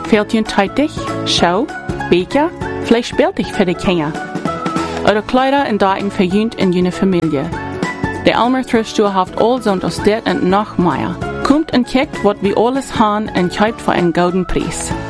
fehlt je teitig, schau, beker, vielleicht spielt dich für die Kinder. Oder Kleider en dagen für jünt in jene Familie. Der Almer Thriftstore haft all zond aus det en noch mehr. Kommt en kijkt wat we alles haan en kijkt voor een gouden prijs.